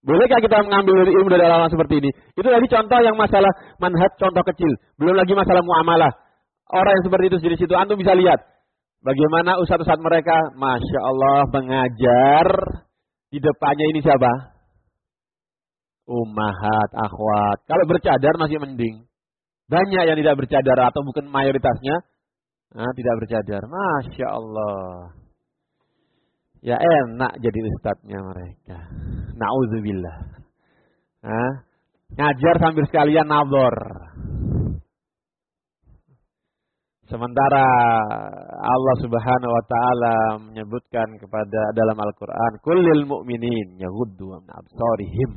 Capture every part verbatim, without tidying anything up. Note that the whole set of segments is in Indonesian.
Bolehkah kita mengambil ilmu dari orang seperti ini? Itu tadi contoh yang masalah manhaj, contoh kecil. Belum lagi masalah muamalah. Orang yang seperti itu di situ, antum bisa lihat bagaimana ustadz-ustadz mereka, masya Allah, mengajar di depannya ini siapa? Ummahat, akhwat. Kalau bercadar masih mending. Banyak yang tidak bercadar atau bukan mayoritasnya nah, tidak bercadar. Masya Allah. Ya enak jadi ustadznya mereka. Na'udzubillah. Nah, ngajar sambil sekalian nabor. Sementara Allah Subhanahu wa taala menyebutkan kepada dalam Al-Qur'an, "Kullil mu'minin yaghuddu min absarihim."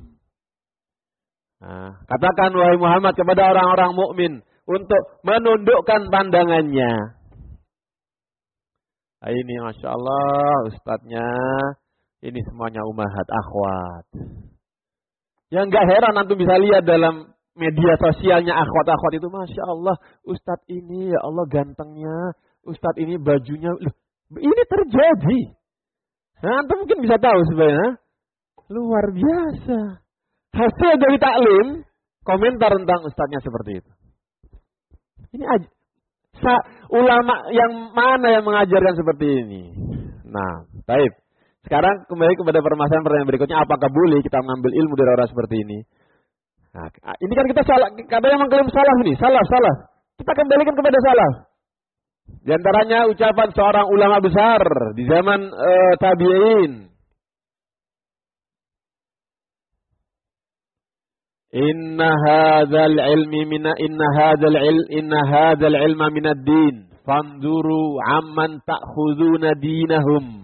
Nah, katakan wahai Muhammad kepada orang-orang mukmin untuk menundukkan pandangannya. Nah, ini Masya Allah ustadznya ini semuanya ummahat akhwat. Yang gak heran antum bisa lihat dalam media sosialnya akhwat-akhwat itu, Masya Allah ustadz ini ya Allah gantengnya, ustadz ini bajunya, loh, ini terjadi. Nah, antum mungkin bisa tahu sebenarnya luar biasa. Hasil dari taklim komentar tentang ustadznya seperti itu. Ini aja. Sa, ulama yang mana yang mengajarkan seperti ini? Nah, baik. Sekarang kembali kepada permasalahan pertanyaan berikutnya, apakah boleh kita mengambil ilmu dari orang seperti ini? Nah, ini kan kita salah, katanya mengklaim salah nih, salah, salah. Kita kembalikan kepada salah. Di antaranya ucapan seorang ulama besar di zaman uh, tabi'in. Inna hadzal ilmi mina inna hadzal il inna hadzal ilma minad din fanzuru amman ta'khuduna dinahum.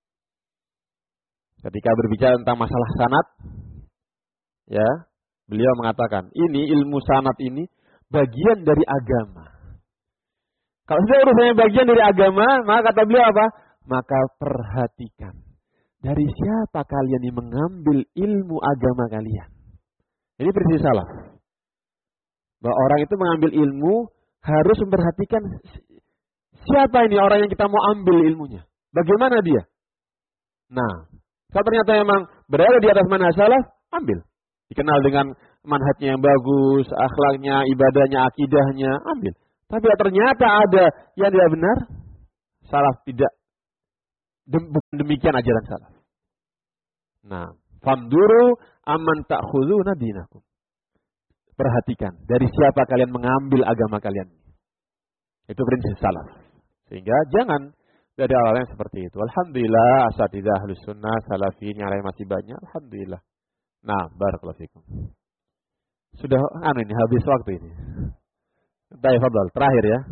Ketika berbicara tentang masalah sanad, ya, beliau mengatakan, ini ilmu sanad ini bagian dari agama. Kalau sudah urusannya bagian dari agama, maka kata beliau apa? Maka perhatikan dari siapa kalian yang mengambil ilmu agama kalian. Ini prinsip salaf. Bahwa orang itu mengambil ilmu harus memperhatikan siapa ini orang yang kita mau ambil ilmunya. Bagaimana dia? Nah, kalau ternyata memang berada di atas manhaj salaf, ambil. Dikenal dengan manhajnya yang bagus, akhlaknya, ibadahnya, akidahnya, ambil. Tapi ternyata ada yang tidak benar, salaf tidak. Bukan demikian ajaran salaf. Nah, famduru amman ta'khuduna dinakum. Perhatikan dari siapa kalian mengambil agama kalian. Itu prinsip salaf. Sehingga jangan dari awal yang seperti itu. Alhamdulillah asatidzah ahlus sunnah salafin yang lain masih banyak. Alhamdulillah. Nah, barakallahu fikum. Sudah anu ini habis waktu ini. Baik, fadhal. Terakhir ya.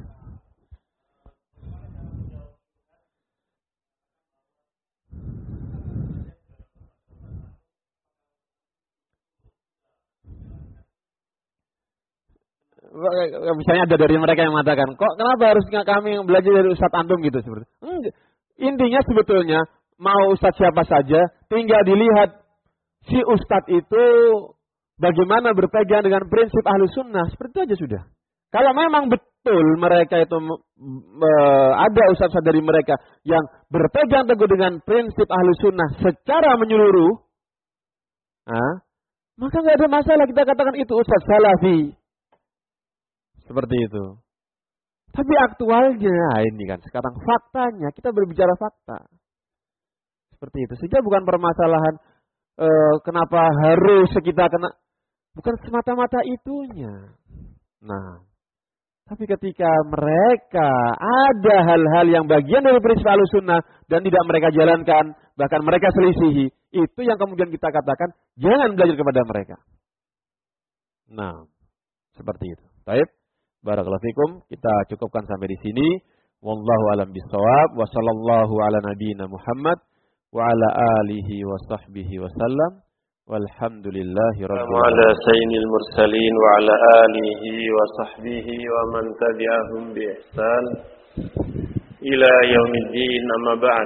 Misalnya ada dari mereka yang mengatakan, kok kenapa harus kami belajar dari Ustadz Antum gitu seperti itu. Intinya sebetulnya mau Ustadz siapa saja, tinggal dilihat si Ustadz itu bagaimana berpegang dengan prinsip Ahlus Sunnah, seperti itu aja sudah. Kalau memang betul mereka itu uh, ada Ustadz dari mereka yang berpegang teguh dengan prinsip Ahlus Sunnah secara menyeluruh, nah, maka nggak ada masalah kita katakan itu Ustadz Salafi. Seperti itu. Tapi aktualnya ini kan sekarang faktanya kita berbicara fakta. Seperti itu. Sehingga bukan permasalahan e, kenapa harus kita kena, bukan semata-mata itunya. Nah, tapi ketika mereka ada hal-hal yang bagian dari prinsip Ahlussunnah dan tidak mereka jalankan, bahkan mereka selisihi, itu yang kemudian kita katakan jangan belajar kepada mereka. Nah, seperti itu. Baik. Barakallahu fikum, kita cukupkan sampai di sini. Wallahu alam bisawab wa sallallahu ala nabiyyina Muhammad wa ala alihi wa sahbihi wa sallam. Walhamdulillahi rabbil alamin. Wa ala sayyidil mursalin wa ala alihi wa sahbihi wa man tabi'ahum bi ihsan ila yaumiddin, amma ba'd.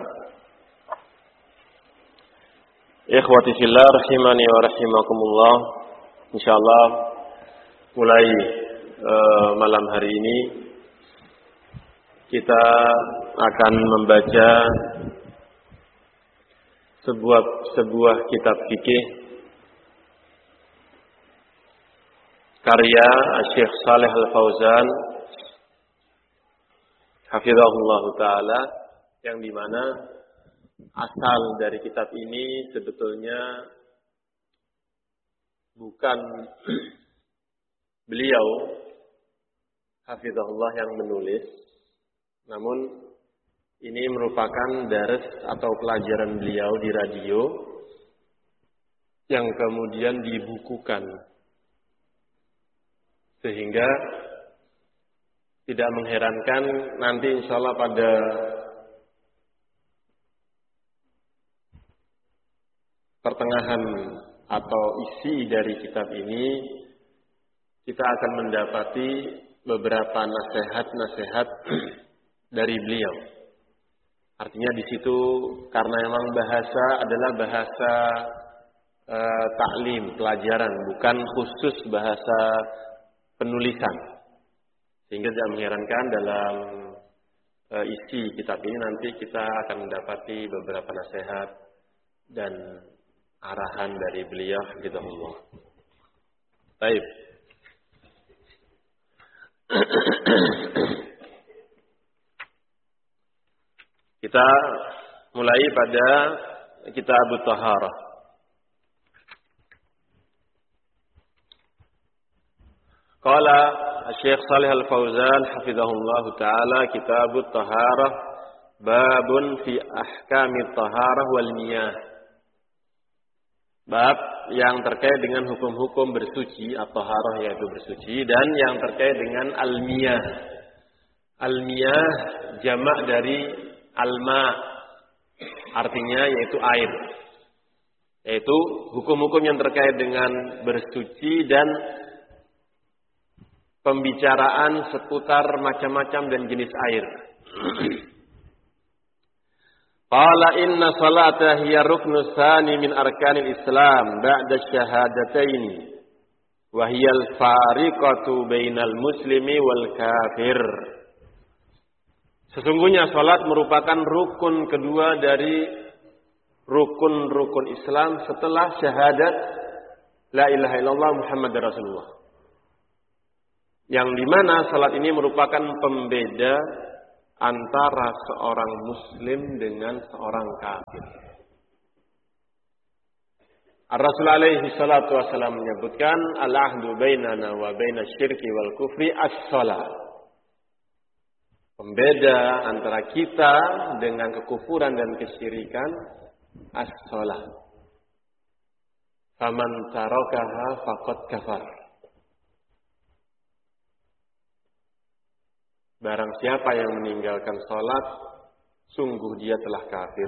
Ikhwati fillah rahimani wa rahimakumullah. Insyaallah mulai Uh, malam hari ini kita akan membaca sebuah sebuah kitab fikih karya Syekh Shalih Al Fauzan hafizahullah taala, yang dimana asal dari kitab ini sebetulnya bukan beliau hafizahullah yang menulis, namun ini merupakan dars atau pelajaran beliau di radio yang kemudian dibukukan, sehingga tidak mengherankan nanti insya Allah pada pertengahan atau isi dari kitab ini kita akan mendapati beberapa nasihat-nasihat dari beliau. Artinya di situ karena memang bahasa adalah bahasa e, taklim, pelajaran, bukan khusus bahasa penulisan. Sehingga tidak mengherankan dalam e, isi kitab ini nanti kita akan mendapati beberapa nasihat dan arahan dari beliau gitu Allah. Baik. Kita mulai pada kitab Taharah. Qala Syekh Shalih Al Fauzan hafizahullah taala, kitab Taharah babun fi ahkami taharah wal miyah. Bab yang terkait dengan hukum-hukum bersuci atau taharah yaitu bersuci, dan yang terkait dengan al-miyah. Al-miyah jamak dari al-ma, artinya yaitu air. Yaitu hukum-hukum yang terkait dengan bersuci dan pembicaraan seputar macam-macam dan jenis air. Qala inna salata hiya ruknu tsani min arkanil Islam ba'da syahadataini wa hiya al-fariqatu bainal muslimi wal kafir. Sesungguhnya salat merupakan rukun kedua dari rukun-rukun Islam setelah syahadat la ilaha illallah Muhammadar Rasulullah. Yang dimana salat ini merupakan pembeda antara seorang muslim dengan seorang kafir. Ar-Rasul alaihi salatu wasallam menyebutkan al-ahdu bainana wa baina syirki wal kufri as-shalah. Pembeda antara kita dengan kekufuran dan kesyirikan as-shalah. Faman tarakaha faqad kafar. Barang siapa yang meninggalkan salat, sungguh dia telah kafir.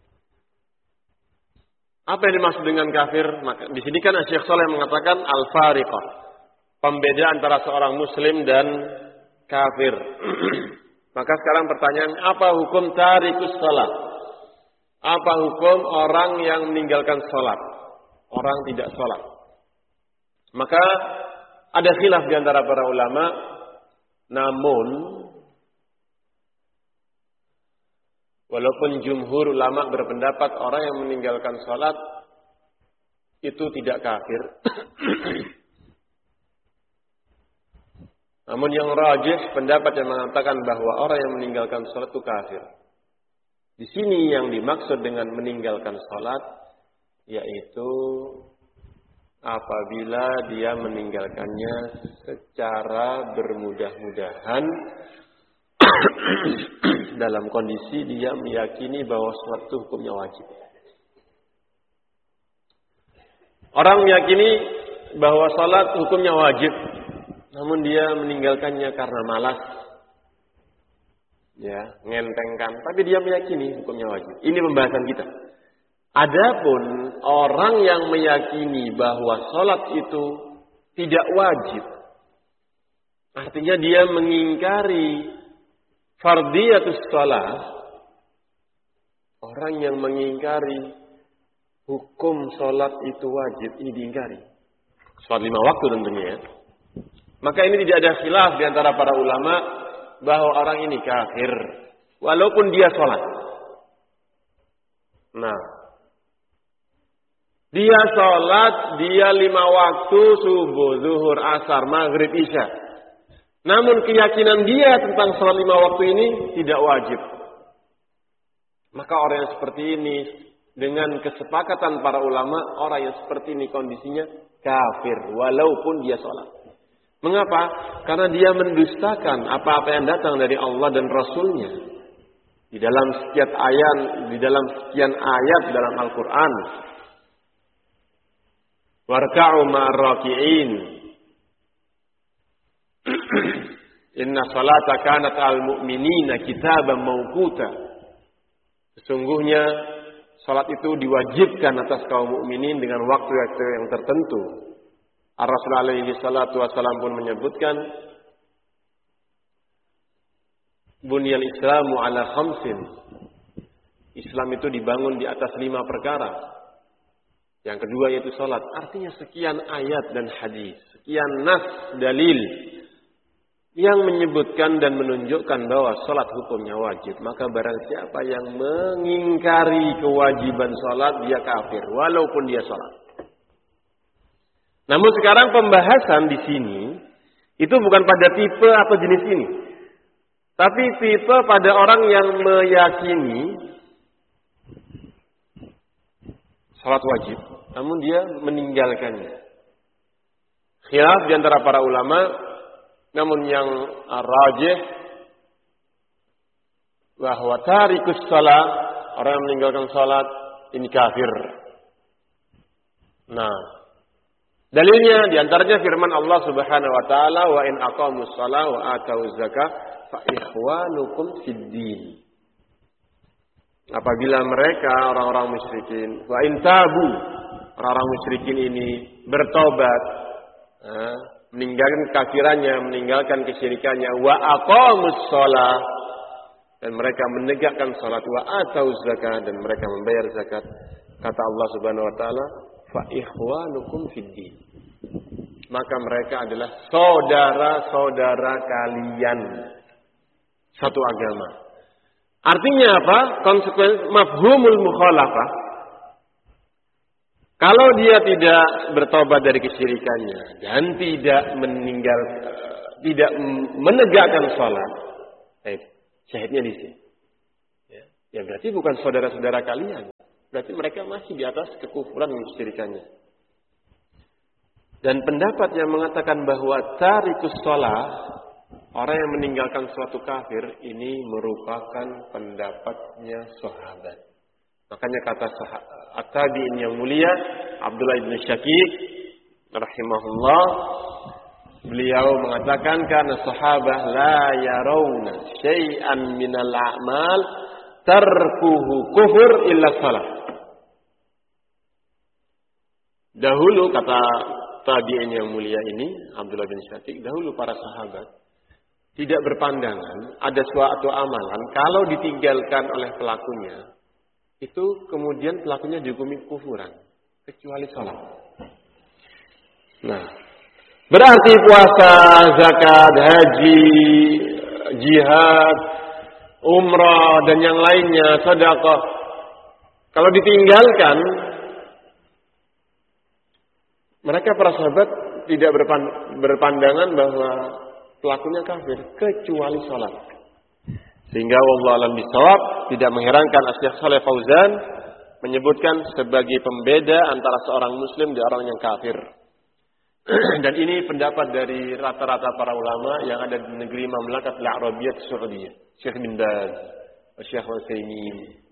Apa yang dimaksud dengan kafir? Maka di sini kan Syekh Shalih mengatakan al-fariqah, pembeda antara seorang muslim dan kafir. Maka sekarang pertanyaan, apa hukum tarikus salat? Apa hukum orang yang meninggalkan salat? Orang tidak salat. Maka ada khilaf di antara para ulama. Namun walaupun jumhur ulama berpendapat orang yang meninggalkan salat itu tidak kafir. Namun yang rajih pendapat yang mengatakan bahwa orang yang meninggalkan salat itu kafir. Di sini yang dimaksud dengan meninggalkan salat yaitu apabila dia meninggalkannya secara bermudah-mudahan dalam kondisi dia meyakini bahwa salat itu hukumnya wajib. Orang meyakini bahwa salat hukumnya wajib, namun dia meninggalkannya karena malas, ya, ngentengkan, tapi dia meyakini hukumnya wajib. Ini pembahasan kita. Adapun orang yang meyakini bahwa salat itu tidak wajib, artinya dia mengingkari fardiyatus shalah. Orang yang mengingkari hukum salat itu wajib, ini diingkari. Salat lima waktu tentunya ya. Maka ini tidak ada khilaf di antara para ulama bahwa orang ini kafir walaupun dia salat. Nah, Dia sholat, dia lima waktu, subuh, zuhur, asar, maghrib, isya. Namun keyakinan dia tentang sholat lima waktu ini tidak wajib. Maka orang yang seperti ini, dengan kesepakatan para ulama, orang yang seperti ini kondisinya kafir, walaupun dia sholat. Mengapa? Karena dia mendustakan apa-apa yang datang dari Allah dan Rasulnya. Di dalam sekian ayat, di dalam sekian ayat dalam Al-Quran. Warka'u ma'arraki'in. Inna salata kanat al-mu'minina kitaban mawquta. Sesungguhnya salat itu diwajibkan atas kaum mukminin dengan waktu-waktu yang tertentu. Ar-Rasul alaihi salatu wasallam pun menyebutkan Bunyal Islamu ala khamsin. Islam itu dibangun di atas lima perkara. Yang kedua yaitu salat. Artinya sekian ayat dan hadis, sekian nas dalil yang menyebutkan dan menunjukkan bahwa salat hukumnya wajib. Maka barang siapa yang mengingkari kewajiban salat, dia kafir walaupun dia salat. Namun sekarang pembahasan di sini itu bukan pada tipe atau jenis ini. Tapi tipe pada orang yang meyakini salat wajib, namun dia meninggalkannya. Khilaf di antara para ulama, namun yang rajih bahwa tarikus salat, orang yang meninggalkan salat ini kafir. Nah, dalilnya di antaranya firman Allah Subhanahu wa taala, wa in aqamus shalah wa atuz zakah fa ikhwanukum fid din. Apabila mereka orang-orang musyrikin, wa in tabu, orang-orang musyrikin ini bertobat, eh, meninggalkan kafirannya, meninggalkan kesyirikannya, wa aqamus shalah, dan mereka menegakkan salat, wa atuz zakah, dan mereka membayar zakat, kata Allah Subhanahu wa taala, fa ikhwanukum fid din. Maka mereka adalah saudara-saudara kalian satu agama. Artinya apa? Konsekuensi mafhumul mukhalafah. Kalau dia tidak bertobat dari kesyirikannya dan tidak meninggal, tidak menegakkan salat, eh, syahidnya di sini. Ya, ya berarti bukan saudara-saudara kalian. Berarti mereka masih di atas kekufuran dan kesyirikannya. Dan pendapat yang mengatakan bahwa tarikus shalah, orang yang meninggalkan suatu kafir, ini merupakan pendapatnya sahabat. Makanya kata at-tabi'in yang mulia Abdullah bin Syakik rahimahullah, beliau mengatakan karena sahabat la yarawna syai'an minal a'mal tarkuhu kufur illa salah. Dahulu kata tabi'in yang mulia ini Abdullah bin Syakik, dahulu para sahabat tidak berpandangan ada suatu amalan kalau ditinggalkan oleh pelakunya itu kemudian pelakunya dihukumi kufuran kecuali salat. Nah, berarti puasa, zakat, haji, jihad, umrah dan yang lainnya, sedekah, kalau ditinggalkan, mereka para sahabat tidak berpandangan bahwa pelakunya kafir kecuali salat. Sehingga wallahu a'lam bishawab, tidak mengherankan Syekh Shalih Fauzan menyebutkan sebagai pembeda antara seorang muslim dan orang yang kafir. Dan ini pendapat dari rata-rata para ulama yang ada di negeri Mamlakat Al-Arabiyyah Saudiyah, Syekh bin Baz, Syekh Utsaimin,